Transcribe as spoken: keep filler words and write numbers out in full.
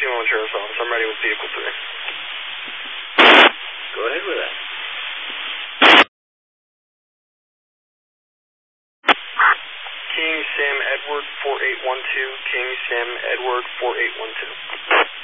Washington Sheriff's Office. I'm ready with vehicle three. Go ahead with that. King Sam Edward four eight one two. King Sam Edward four eight one two.